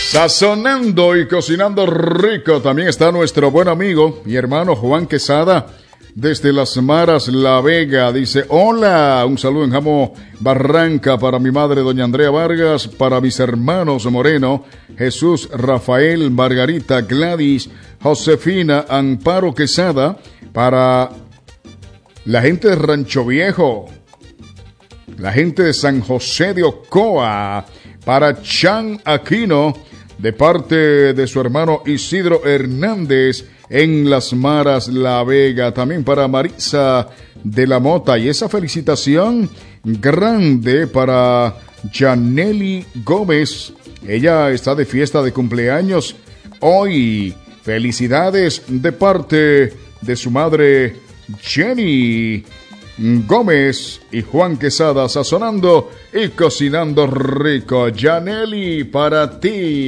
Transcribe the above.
Sazonando y cocinando rico. También está nuestro buen amigo y hermano Juan Quesada desde Las Maras, La Vega. Dice, hola, un saludo en Jamo Barranca para mi madre doña Andrea Vargas, para mis hermanos Moreno, Jesús, Rafael, Margarita, Gladys, Josefina, Amparo Quesada, para la gente de Rancho Viejo, la gente de San José de Ocoa, para Chan Aquino, de parte de su hermano Isidro Hernández en Las Maras, La Vega. También para Marisa de la Mota. Y esa felicitación grande para Janely Gómez. Ella está de fiesta de cumpleaños hoy. Felicidades de parte de su madre Jenny Gómez y Juan Quesada, sazonando y cocinando rico. Janely, para ti.